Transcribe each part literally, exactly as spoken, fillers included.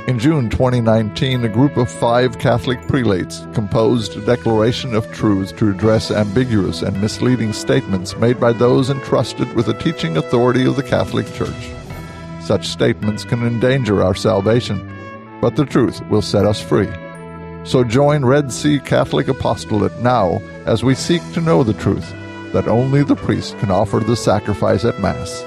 In June twenty nineteen, a group of five Catholic prelates composed a declaration of truth to address ambiguous and misleading statements made by those entrusted with the teaching authority of the Catholic Church. Such statements can endanger our salvation, but the truth will set us free. So join Red Sea Catholic Apostolate now as we seek to know the truth, that only the priest can offer the sacrifice at Mass.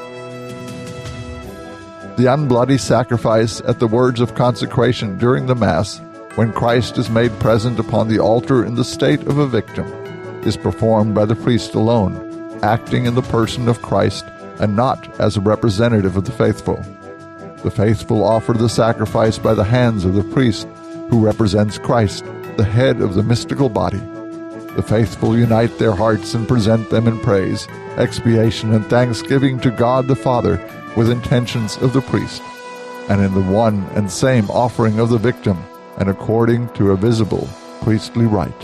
The unbloody sacrifice at the words of consecration during the Mass, when Christ is made present upon the altar in the state of a victim, is performed by the priest alone, acting in the person of Christ and not as a representative of the faithful. The faithful offer the sacrifice by the hands of the priest, who represents Christ, the head of the mystical body. The faithful unite their hearts and present them in praise, expiation, and thanksgiving to God the Father with intentions of the priest, and in the one and same offering of the victim, and according to a visible priestly rite.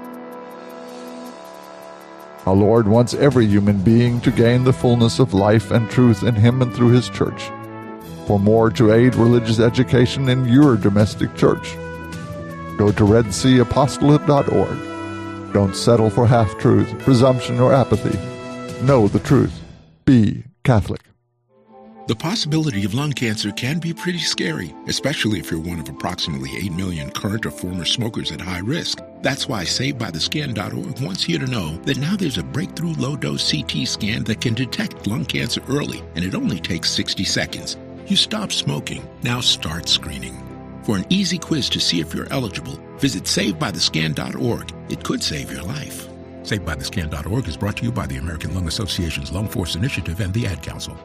Our Lord wants every human being to gain the fullness of life and truth in Him and through His Church. For more to aid religious education in your domestic church, go to red sea apostolate dot org. Don't settle for half-truth, presumption, or apathy. Know the truth. Be Catholic. The possibility of lung cancer can be pretty scary, especially if you're one of approximately eight million current or former smokers at high risk. That's why saved by the scan dot org wants you to know that now there's a breakthrough low-dose C T scan that can detect lung cancer early, and it only takes sixty seconds. You stop smoking, now start screening. For an easy quiz to see if you're eligible, visit saved by the scan dot org. It could save your life. saved by the scan dot org is brought to you by the American Lung Association's Lung Force Initiative and the Ad Council.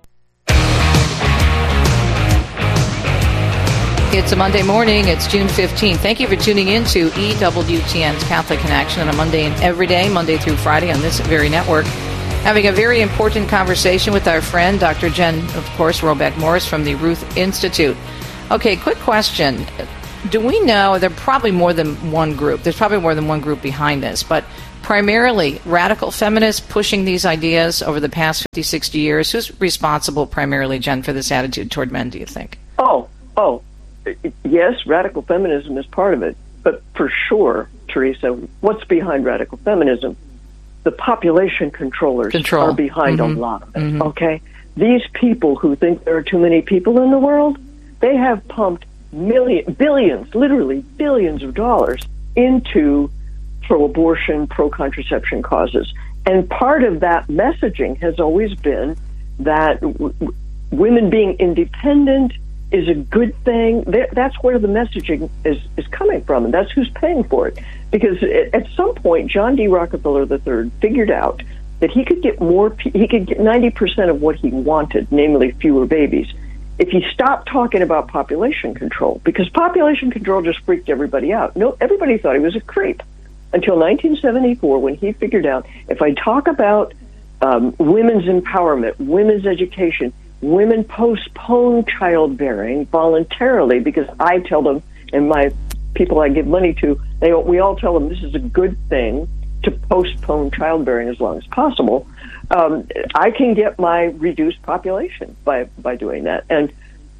It's a Monday morning. It's June fifteenth. Thank you for tuning in to E W T N's Catholic Connection on a Monday and every day, Monday through Friday on this very network. Having a very important conversation with our friend, Doctor Jen, of course, Robeck Morris from the Ruth Institute. Okay, quick question. Do we know, there are probably more than one group, there's probably more than one group behind this, but primarily radical feminists pushing these ideas over the past fifty, sixty years. Who's responsible primarily, Jen, for this attitude toward men, do you think? Oh, oh. Yes, radical feminism is part of it, but for sure, Teresa, what's behind radical feminism? The population controllers Control. are behind mm-hmm. a lot of it, mm-hmm. okay? These people who think there are too many people in the world, they have pumped million, billions, literally billions of dollars into pro-abortion, pro-contraception causes. And part of that messaging has always been that w- women being independent is a good thing. That's where the messaging is, is coming from, and that's who's paying for it. Because at some point, John D. Rockefeller the third figured out that he could get more, he could get ninety percent of what he wanted, namely fewer babies, if he stopped talking about population control. Because population control just freaked everybody out. No, everybody thought he was a creep until nineteen seventy-four, when he figured out, if I talk about um, women's empowerment, women's education, women postpone childbearing voluntarily because I tell them, and my people I give money to, they we all tell them this is a good thing to postpone childbearing as long as possible. Um, I can get my reduced population by, by doing that. And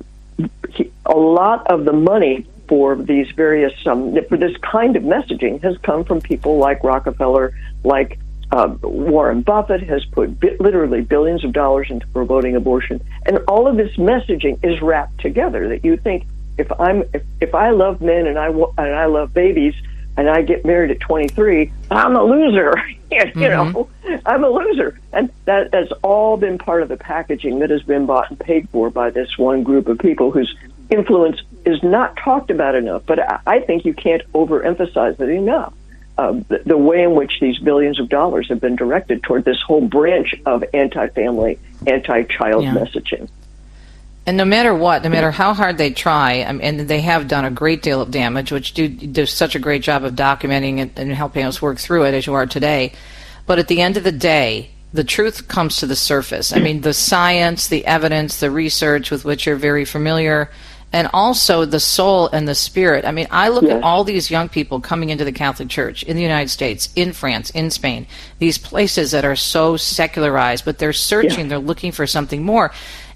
he, a lot of the money for these various, um, for this kind of messaging has come from people like Rockefeller, like Uh, Warren Buffett has put bi- literally billions of dollars into promoting abortion, and all of this messaging is wrapped together. That you think if I'm if, if I love men and I w- and I love babies and I get married at twenty-three, I'm a loser. you mm-hmm. know, I'm a loser, and that has all been part of the packaging that has been bought and paid for by this one group of people whose influence is not talked about enough. But I, I think you can't overemphasize it enough. Uh, the, the way in which these billions of dollars have been directed toward this whole branch of anti-family, anti-child yeah. messaging. And no matter what, no matter how hard they try, I mean, and they have done a great deal of damage, which do, do such a great job of documenting it and helping us work through it as you are today. But at the end of the day, the truth comes to the surface. I mean, the science, the evidence, the research with which you're very familiar, and also the soul and the spirit. I mean, I look yes. at all these young people coming into the Catholic Church in the United States, in France, in Spain, these places that are so secularized, but they're searching, yeah. they're looking for something more.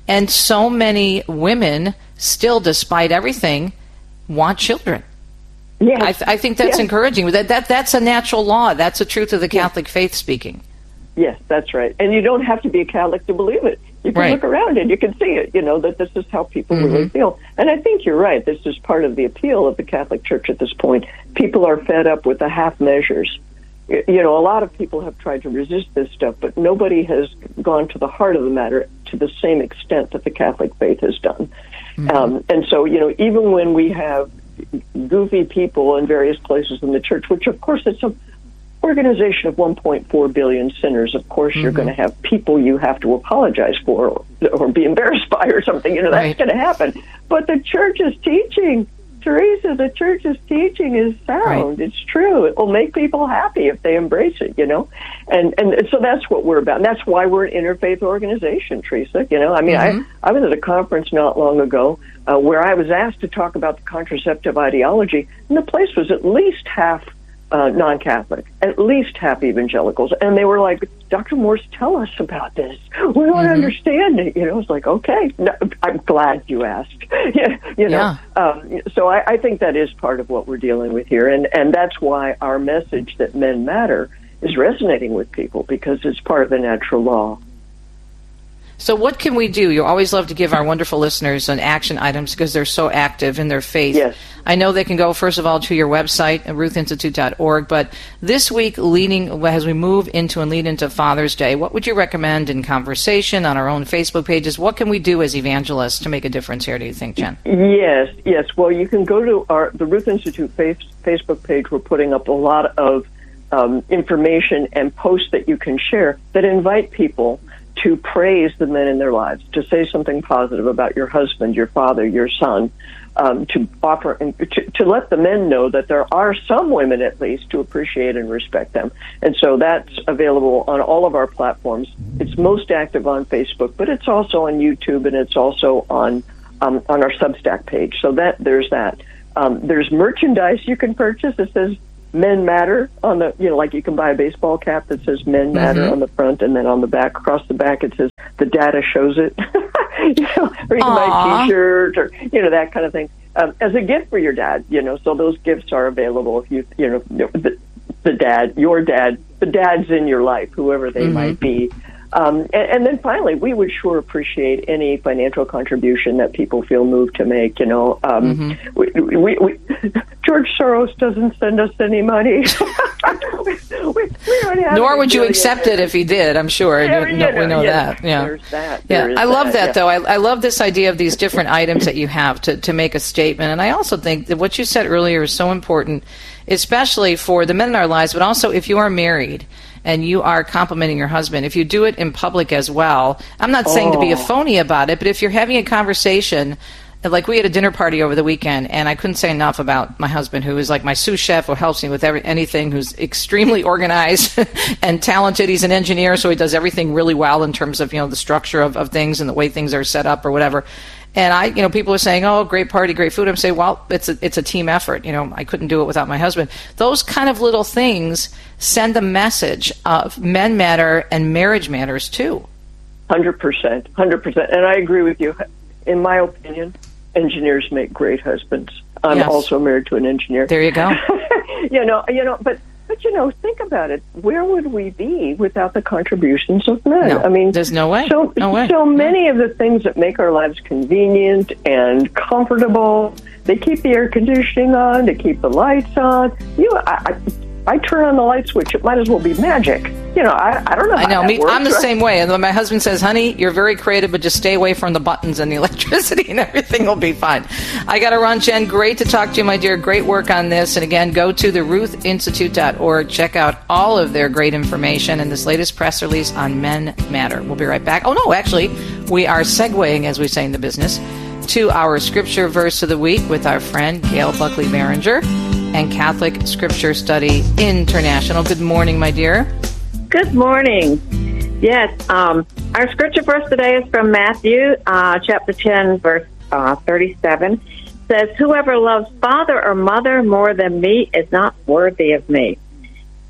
And so many women still, despite everything, want children. Yes. I, th- I think that's yes. encouraging. That, that That's a natural law. That's the truth of the Catholic yes. faith speaking. Yes, that's right. And you don't have to be a Catholic to believe it. You can right. look around and you can see it, you know, that this is how people mm-hmm. really feel. And I think you're right. This is part of the appeal of the Catholic Church at this point. People are fed up with the half measures. You know, a lot of people have tried to resist this stuff, but nobody has gone to the heart of the matter to the same extent that the Catholic faith has done. Mm-hmm. Um, and so, you know, even when we have goofy people in various places in the church, which of course it's an organization of one point four billion sinners, of course mm-hmm. you're going to have people you have to apologize for or, or be embarrassed by or something, you know, that's right. going to happen. But the church's teaching, Teresa, the church's teaching is sound. Right. It's true. It will make people happy if they embrace it, you know. And and so that's what we're about. And that's why we're an interfaith organization, Teresa. You know, I mean, mm-hmm. I, I was at a conference not long ago uh, where I was asked to talk about the contraceptive ideology, and the place was at least half uh, non-Catholic, at least half evangelicals. And they were like, Doctor Morse, tell us about this. We don't mm-hmm. understand it. You know, it's like, okay, no, I'm glad you asked. yeah, you know, yeah. Um, so I, I think that is part of what we're dealing with here. And, and that's why our message that men matter is resonating with people, because it's part of the natural law. So what can we do? You always love to give our wonderful listeners an action items because they're so active in their faith. Yes. I know they can go, first of all, to your website, ruth institute dot org. But this week, leading as we move into and lead into Father's Day, what would you recommend in conversation on our own Facebook pages? What can we do as evangelists to make a difference here, do you think, Jen? Yes, yes. Well, you can go to our the Ruth Institute face, Facebook page. We're putting up a lot of um, information and posts that you can share that invite people to praise the men in their lives, to say something positive about your husband, your father, your son, um, to offer and to, to let the men know that there are some women, at least, to appreciate and respect them. And so that's available on all of our platforms. It's most active on Facebook, but it's also on YouTube, and it's also on um, on our Substack page. So that there's that. Um, there's merchandise you can purchase that says Men Matter on the, you know, like you can buy a baseball cap that says Men Matter mm-hmm. on the front, and then on the back, across the back, it says the data shows it. you know, or you can buy a T-shirt, or you know, that kind of thing um, as a gift for your dad. You know, so those gifts are available if you, you know, the, the dad, your dad, the dads in your life, whoever they mm-hmm. might be. Um, and, and then finally, we would sure appreciate any financial contribution that people feel moved to make. You know, um, mm-hmm. we, we, we, George Soros doesn't send us any money. we, we, we don't have Nor would you accept it if he did, I'm sure. Yeah, no, you no, know, we know yeah, that. Yeah. There's that. Yeah, there I love that, that yeah. though. I, I love this idea of these different items that you have to, to make a statement. And I also think that what you said earlier is so important, especially for the men in our lives, but also if you are married and you are complimenting your husband, if you do it in public as well. I'm not saying oh. to be a phony about it, but if you're having a conversation, like we had a dinner party over the weekend, and I couldn't say enough about my husband, who is like my sous chef, who helps me with every, anything, who's extremely organized and talented. He's an engineer, so he does everything really well in terms of, you know, the structure of, of things and the way things are set up or whatever. And I, you know, people are saying, "Oh, great party, great food." I'm saying, "Well, it's a it's a team effort. You know, I couldn't do it without my husband." Those kind of little things send a message of men matter and marriage matters too. Hundred percent, hundred percent, and I agree with you. In my opinion, engineers make great husbands. I'm yes. also married to an engineer. There you go. you know, you know, but. But, you know, think about it. Where would we be without the contributions of men? No, I mean, there's no way. So, no way. so many of the things that make our lives convenient and comfortable, they keep the air conditioning on, they keep the lights on. You know, I, I, I turn on the light switch. It might as well be magic. You know, I, I don't know. I know. How Me, that works, I'm the right? same way. And when my husband says, "Honey, you're very creative, but just stay away from the buttons and the electricity, and everything will be fine." I got to run, Jen. Great to talk to you, my dear. Great work on this. And again, go to the ruth institute dot org. Check out all of their great information and this latest press release on Men Matter. We'll be right back. Oh no, actually, we are segueing, as we say in the business, to our scripture verse of the week with our friend Gail Buckley Berenger and Catholic Scripture Study International. Good morning, my dear. Good morning. Yes, um, our scripture verse today is from Matthew, uh, chapter ten, verse uh, thirty-seven. It says, "Whoever loves father or mother more than me is not worthy of me.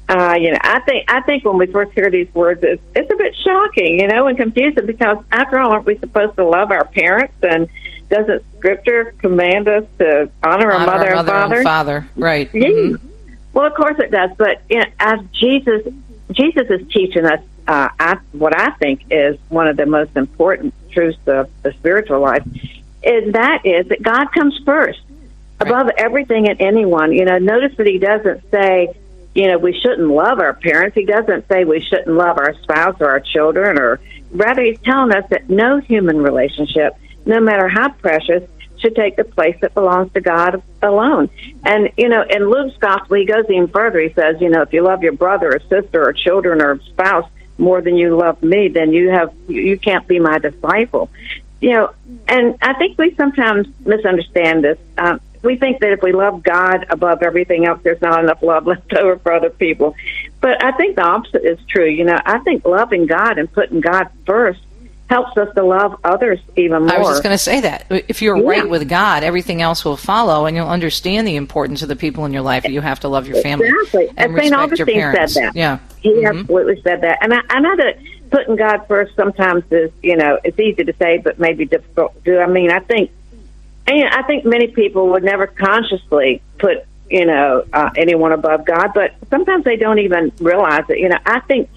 Uh, you know, I think I think when we first hear these words, it's, it's a bit shocking, you know, and confusing because after all, aren't we supposed to love our parents? And doesn't Scripture command us to honor, honor our mother, our mother and father? And father, right? Yeah. Mm-hmm. Well, of course it does. But you know, as Jesus, Jesus is teaching us uh, I, what I think is one of the most important truths of the spiritual life, is that is that God comes first above right. everything and anyone. You know, notice that He doesn't say, you know, we shouldn't love our parents. He doesn't say we shouldn't love our spouse or our children, or rather He's telling us that no human relationship, no matter how precious, should take the place that belongs to God alone. And, you know, in Luke's gospel, he goes even further. He says, you know, if you love your brother or sister or children or spouse more than you love me, then you have you can't be my disciple. You know, and I think we sometimes misunderstand this. Um, we think that if we love God above everything else, there's not enough love left over for other people. But I think the opposite is true. You know, I think loving God and putting God first helps us to love others even more. I was just going to say that. If you're yeah. right with God, everything else will follow, and you'll understand the importance of the people in your life. You have to love your family. Exactly. And Saint respect your Augustine parents. said that. Yeah. He mm-hmm. absolutely said that. And I, I know that putting God first sometimes is, you know, it's easy to say, but maybe difficult to do. I mean, I think, and I think many people would never consciously put, you know, uh, anyone above God, but sometimes they don't even realize it. You know, I think,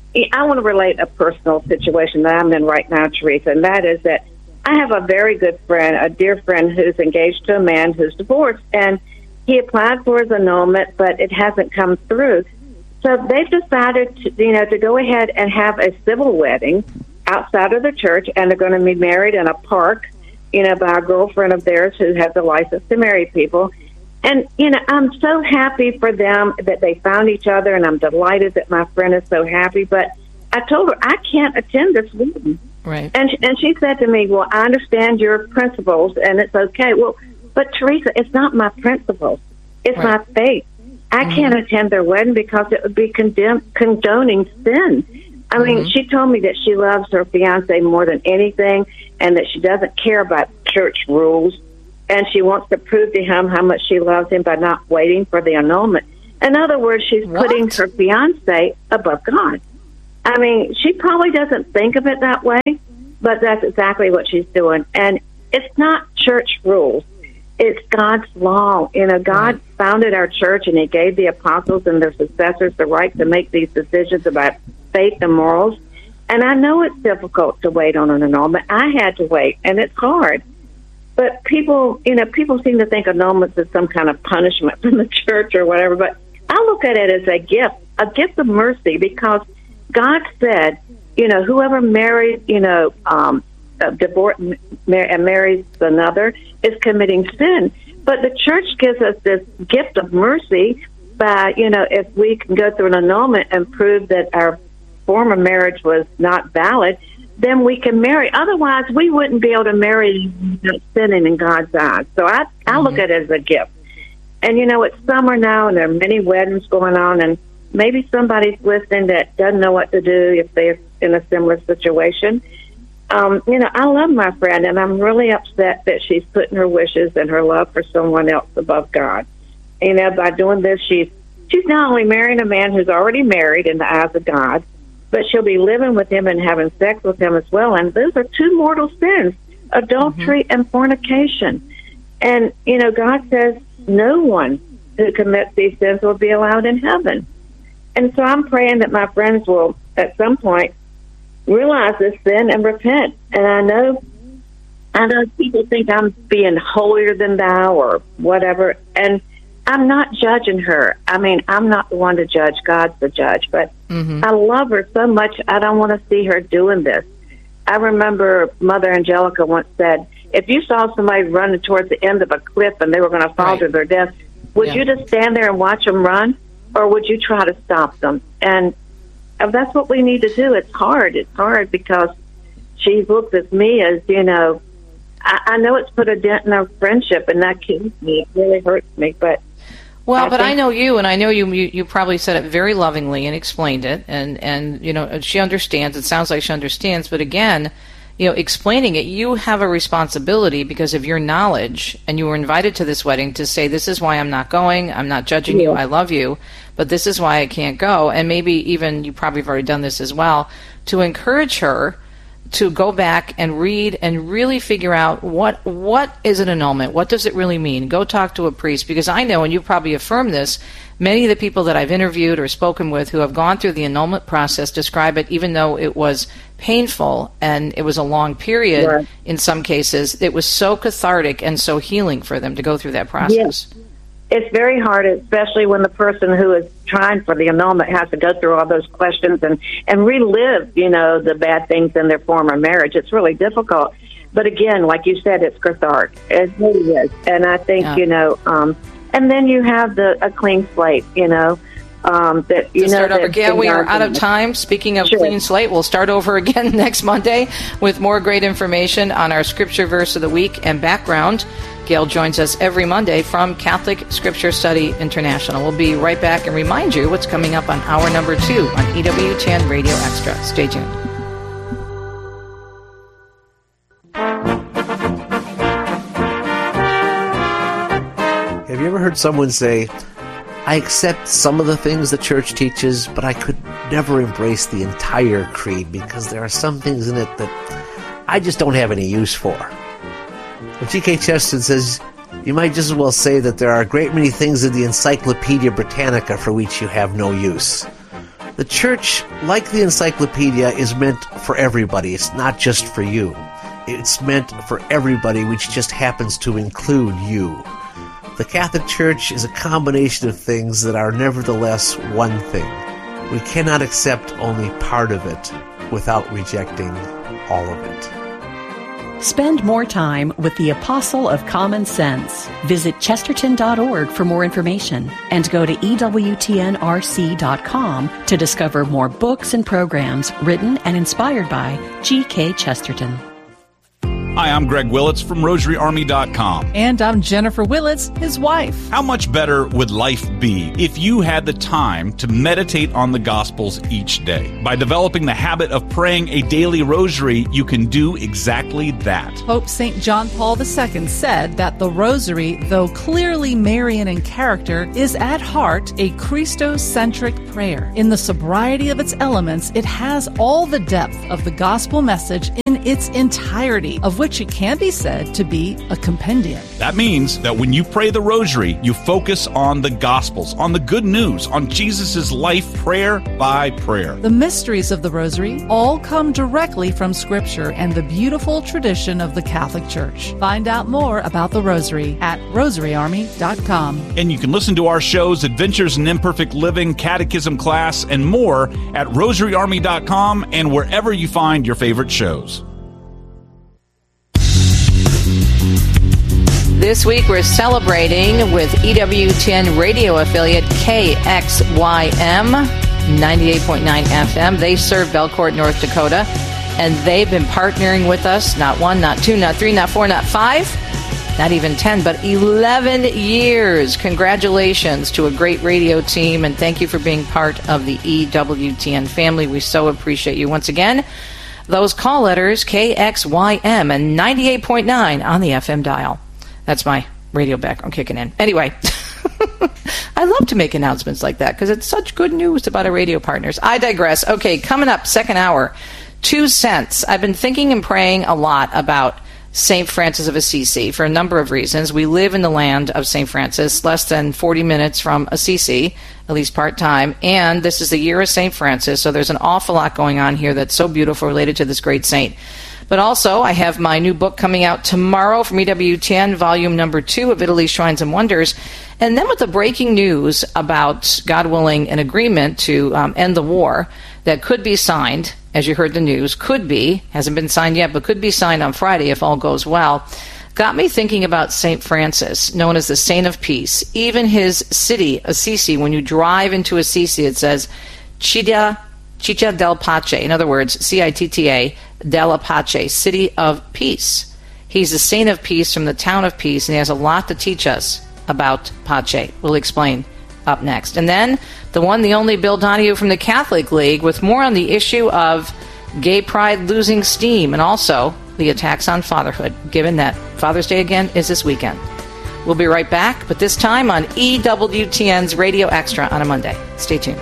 I want to relate a personal situation that I'm in right now, Teresa, and that is that I have a very good friend, a dear friend who's engaged to a man who's divorced, and he applied for his annulment, but it hasn't come through. So they've decided to, you know, to go ahead and have a civil wedding outside of the church, and they're going to be married in a park, you know, by a girlfriend of theirs who has a license to marry people. And, you know, I'm so happy for them that they found each other, and I'm delighted that my friend is so happy. But I told her, I can't attend this wedding. Right. And, and she said to me, well, I understand your principles, and it's okay. Well, but, Teresa, it's not my principles. It's right. my faith. I mm-hmm. can't attend their wedding because it would be condemn- condoning sin. I mean, mm-hmm. she told me that she loves her fiancé more than anything, and that she doesn't care about church rules. And she wants to prove to him how much she loves him by not waiting for the annulment. In other words, she's what? putting her fiancé above God. I mean, she probably doesn't think of it that way, but that's exactly what she's doing. And it's not church rules. It's God's law. You know, God right. founded our church, and He gave the apostles and their successors the right to make these decisions about faith and morals. And I know it's difficult to wait on an annulment. I had to wait, and it's hard. But people, you know, people seem to think annulments is some kind of punishment from the church or whatever. But I look at it as a gift, a gift of mercy, because God said, you know, whoever marries, you know, um, a divorce mar- and marries another is committing sin. But the church gives us this gift of mercy by, you know, if we can go through an annulment and prove that our former marriage was not valid, then we can marry. Otherwise, we wouldn't be able to marry without sinning in God's eyes. So I, I mm-hmm. look at it as a gift. And, you know, it's summer now, and there are many weddings going on, and maybe somebody's listening that doesn't know what to do if they're in a similar situation. Um, you know, I love my friend, and I'm really upset that she's putting her wishes and her love for someone else above God. You know, by doing this, she's, she's not only marrying a man who's already married in the eyes of God, but she'll be living with him and having sex with him as well. And those are two mortal sins, adultery mm-hmm. and fornication. And, you know, God says no one who commits these sins will be allowed in heaven. And so I'm praying that my friends will, at some point, realize this sin and repent. And I know, I know people think I'm being holier than thou or whatever, and I'm not judging her. I mean, I'm not the one to judge. God's the judge. But mm-hmm. I love her so much, I don't want to see her doing this. I remember Mother Angelica once said, if you saw somebody running towards the end of a cliff and they were going to fall right. to their death, would yeah. you just stand there and watch them run, or would you try to stop them? And that's what we need to do. It's hard. It's hard because she looks at me as, you know, I, I know it's put a dent in our friendship, and that kills me. It really hurts me, but Well, I but think, I know you, and I know you, you. You probably said it very lovingly and explained it, and and you know she understands. It sounds like she understands, but again, you know, explaining it, you have a responsibility because of your knowledge, and you were invited to this wedding to say, this is why I'm not going, I'm not judging you, I love you, but this is why I can't go. And maybe even, you probably have already done this as well, to encourage her to go back and read and really figure out what what is an annulment? What does it really mean? Go talk to a priest, because I know, and you probably affirm this, many of the people that I've interviewed or spoken with who have gone through the annulment process describe it, even though it was painful and it was a long period, right. In some cases, it was so cathartic and so healing for them to go through that process. Yes. It's very hard, especially when the person who is trying for the annulment has to go through all those questions and, and relive, you know, the bad things in their former marriage. It's really difficult. But again, like you said, it's cathartic. It really is. And I think, yeah. you know, um, and then you have the a clean slate, you know. Um, that you to know, start over again. We are out of it. time. Speaking of sure. clean slate, we'll start over again next Monday with more great information on our Scripture Verse of the Week and background. Gail joins us every Monday from Catholic Scripture Study International. We'll be right back and remind you what's coming up on hour number two on E W T N Radio Extra. Stay tuned. Have you ever heard someone say, I accept some of the things the church teaches, but I could never embrace the entire creed because there are some things in it that I just don't have any use for? Well, G K Chesterton says, you might just as well say that there are a great many things in the Encyclopedia Britannica for which you have no use. The church, like the encyclopedia, is meant for everybody. It's not just for you. It's meant for everybody, which just happens to include you. The Catholic Church is a combination of things that are nevertheless one thing. We cannot accept only part of it without rejecting all of it. Spend more time with the Apostle of Common Sense. Visit chesterton dot org for more information and go to E W T N R C dot com to discover more books and programs written and inspired by G K Chesterton. Hi, I'm Greg Willits from Rosary Army dot com. And I'm Jennifer Willits, his wife. How much better would life be if you had the time to meditate on the Gospels each day? By developing the habit of praying a daily rosary, you can do exactly that. Pope Saint John Paul the Second said that the rosary, though clearly Marian in character, is at heart a Christocentric prayer. In the sobriety of its elements, it has all the depth of the gospel message in its entirety, of which it can be said to be a compendium. That means that when you pray the rosary, you focus on the Gospels, on the good news, on Jesus' life, prayer by prayer. The mysteries of the rosary all come directly from Scripture and the beautiful tradition of the Catholic Church. Find out more about the rosary at rosary army dot com. And you can listen to our shows, Adventures in Imperfect Living, Catechism Class, and more at rosary army dot com and wherever you find your favorite shows. This week we're celebrating with E W T N radio affiliate K X Y M ninety-eight point nine F M. They serve Belcourt, North Dakota, and they've been partnering with us, not one, not two, not three, not four, not five, not even ten, but eleven years. Congratulations to a great radio team, and thank you for being part of the E W T N family. We so appreciate you. Once again, those call letters, K X Y M and ninety-eight point nine on the F M dial. That's my radio background kicking in. Anyway, I love to make announcements like that because it's such good news about our radio partners. I digress. Okay, coming up, second hour, two cents. I've been thinking and praying a lot about Saint Francis of Assisi for a number of reasons. We live in the land of Saint Francis, less than forty minutes from Assisi, at least part-time, and this is the year of Saint Francis, so there's an awful lot going on here that's so beautiful related to this great saint. But also, I have my new book coming out tomorrow from E W T N, volume number two of Italy's Shrines and Wonders. And then with the breaking news about, God willing, an agreement to um, end the war that could be signed, as you heard the news, could be, hasn't been signed yet, but could be signed on Friday if all goes well, got me thinking about Saint Francis, known as the Saint of Peace. Even his city, Assisi, when you drive into Assisi, it says, Città Città del Pace, in other words, C I T T A, della Pace, City of Peace. He's the Saint of Peace from the town of Peace, and he has a lot to teach us about Pace. We'll explain up next. And then the one, the only, Bill Donahue from the Catholic League with more on the issue of gay pride losing steam, and also the attacks on fatherhood, given that Father's Day again is this weekend. We'll be right back, but this time on E W T N's Radio Extra on a Monday. Stay tuned.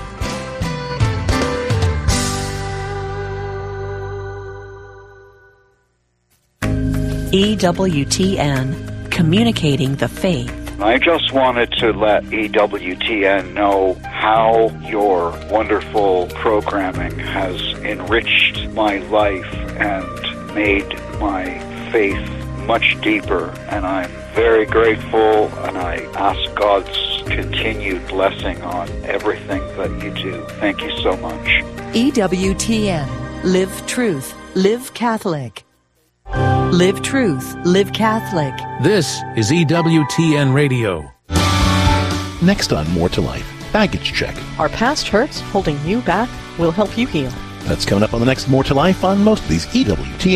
E W T N, communicating the faith. I just wanted to let E W T N know how your wonderful programming has enriched my life and made my faith much deeper. And I'm very grateful, and I ask God's continued blessing on everything that you do. Thank you so much. E W T N. Live truth. Live Catholic. Live truth. Live Catholic. This is E W T N Radio. Next on More to Life, Baggage Check. Are past hurts holding you back? We'll help you heal. That's coming up on the next More to Life on most of these E W T N.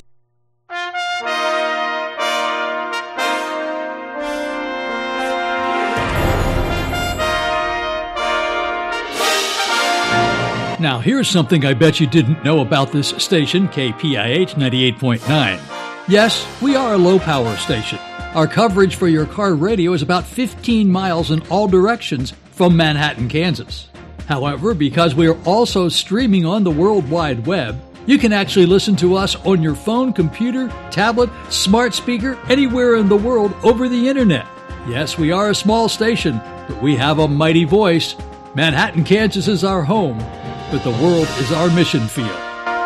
Now, here's something I bet you didn't know about this station, K P I H ninety-eight point nine. Yes, we are a low-power station. Our coverage for your car radio is about fifteen miles in all directions from Manhattan, Kansas. However, because we are also streaming on the World Wide Web, you can actually listen to us on your phone, computer, tablet, smart speaker, anywhere in the world over the Internet. Yes, we are a small station, but we have a mighty voice. Manhattan, Kansas is our home, but the world is our mission field.